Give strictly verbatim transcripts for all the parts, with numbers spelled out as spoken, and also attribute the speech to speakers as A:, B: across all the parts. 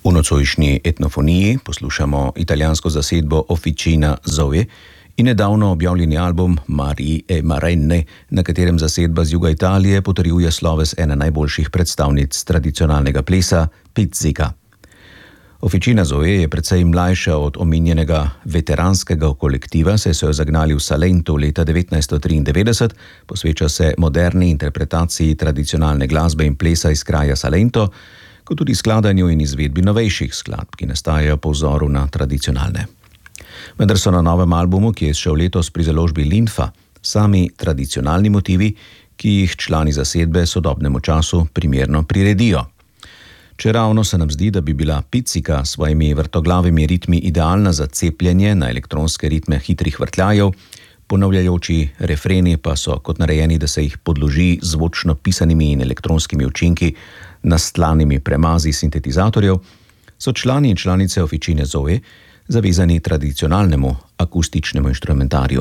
A: V nocojšnji etnofoniji poslušamo italijansko zasedbo Officina Zoe in nedavno objavljeni album Mari e Marenne, na katerem zasedba z juga Italije potrjuje sloves ene najboljših predstavnic tradicionalnega plesa, Pizzica. Officina Zoe je precej mlajša od omenjenega veteranskega kolektiva, saj so jo zagnali v Salentu leta devetnajststo triindevetdeset, posveča se moderni interpretaciji tradicionalne glasbe in plesa iz kraja Salento, kot tudi skladanju in izvedbi novejših skladb, ki nastajajo po vzoru na tradicionalne. Vendar so na novem albumu, ki je izšel letos pri založbi Linfa, sami tradicionalni motivi, ki jih člani zasedbe sodobnemu času primerno priredijo. Čeravno se nam zdi, da bi bila Pizzica s svojimi vrtoglavimi ritmi idealna za cepljenje na elektronske ritme hitrih vrtljajev, ponavljajoči refreni pa so kot narejeni, da se jih podloži zvočno pisanimi in elektronskimi učinki, nastlanimi premazi sintetizatorjev, so člani in članice Officine Zoe zavezani tradicionalnemu akustičnemu inštrumentarju.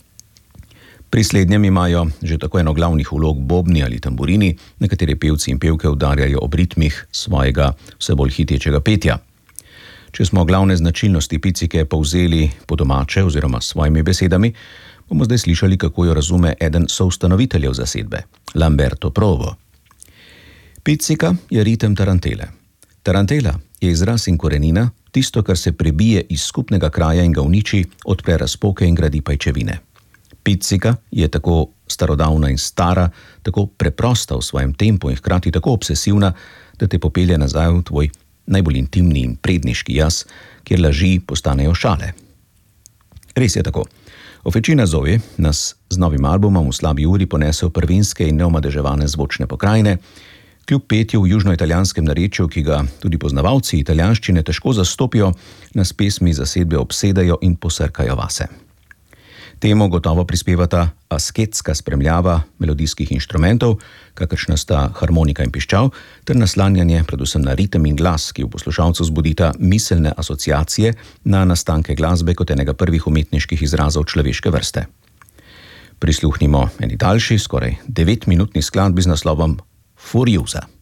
A: Pri slednjem imajo že tako eno glavnih vlog bobni ali tamburini, na katere pevci in pevke udarjajo ob ritmih svojega vse bolj hitečega petja. Če smo glavne značilnosti Pizzike povzeli po domače oziroma s svojimi besedami, bomo zdaj slišali, kako jo razume eden soustanoviteljev zasedbe, Lamberto Provo. Pizzica je ritem tarantele. Tarantela je izraz in korenina, tisto, kar se prebije iz skupnega kraja in ga uniči, odpre razpoke in gradi pajčevine. Pizzica je tako starodavna in stara, tako preprosta v svojem tempu in hkrati tako obsesivna, da te popelje nazaj v tvoj najbolj intimni in predniški jaz, kjer laži postanejo šale. Res je tako. Officina Zoe nas z novim albumom v slabi uri ponese v prvinske in neomadeževane zvočne pokrajine, kljub petju v južnoitalijanskem narečju, ki ga tudi poznavalci italijanščine težko zastopijo, nas pesmi zasedbe obsedajo in posrkajo vase. Temu gotovo prispevata asketska spremljava melodijskih inštrumentov, kakršna sta harmonika in piščal, ter naslanjanje predvsem na ritem in glas, ki v poslušalcu zbudita miselne asociacije na nastanke glasbe kot enega prvih umetniških izrazov človeške vrste. Prisluhnimo eni daljši, skoraj devetminutni skladbi z naslovom Furiosa.